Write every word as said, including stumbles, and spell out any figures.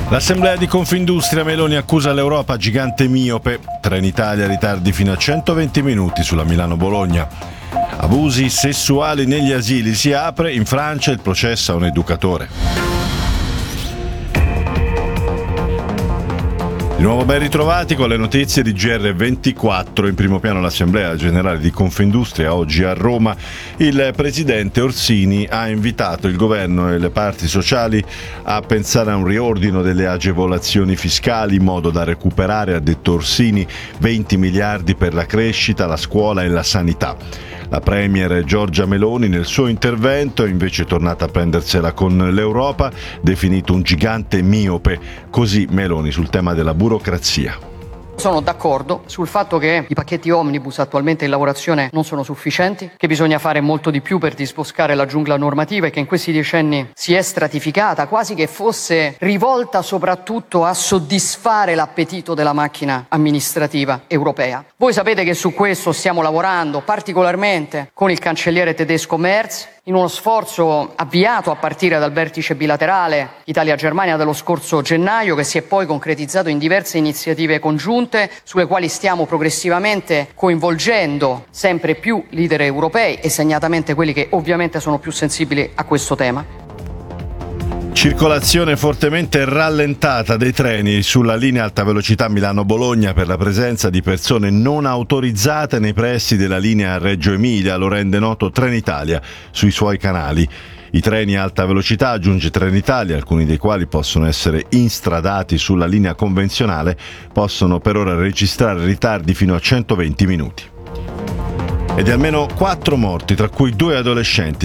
L'assemblea di Confindustria, Meloni accusa l'Europa gigante miope. Trenitalia ritardi fino a centoventi minuti sulla Milano-Bologna. Abusi sessuali negli asili, si apre in Francia il processo a un educatore. Di nuovo ben ritrovati con le notizie di G R ventiquattro. In primo piano l'Assemblea Generale di Confindustria, oggi a Roma. Il presidente Orsini ha invitato il governo e le parti sociali a pensare a un riordino delle agevolazioni fiscali in modo da recuperare, ha detto Orsini, venti miliardi per la crescita, la scuola e la sanità. La premier Giorgia Meloni nel suo intervento è invece tornata a prendersela con l'Europa, definito un gigante miope, così Meloni sul tema della burocrazia. Sono d'accordo sul fatto che i pacchetti omnibus attualmente in lavorazione non sono sufficienti, che bisogna fare molto di più per disboscare la giungla normativa e che in questi decenni si è stratificata, quasi che fosse rivolta soprattutto a soddisfare l'appetito della macchina amministrativa europea. Voi sapete che su questo stiamo lavorando particolarmente con il cancelliere tedesco Merz, in uno sforzo avviato a partire dal vertice bilaterale Italia-Germania dello scorso gennaio, che si è poi concretizzato in diverse iniziative congiunte sulle quali stiamo progressivamente coinvolgendo sempre più leader europei e segnatamente quelli che ovviamente sono più sensibili a questo tema. Circolazione fortemente rallentata dei treni sulla linea alta velocità Milano-Bologna per la presenza di persone non autorizzate nei pressi della linea Reggio Emilia, lo rende noto Trenitalia sui suoi canali. I treni a alta velocità, aggiunge Trenitalia, alcuni dei quali possono essere instradati sulla linea convenzionale, possono per ora registrare ritardi fino a centoventi minuti. Ed almeno quattro morti, tra cui due adolescenti,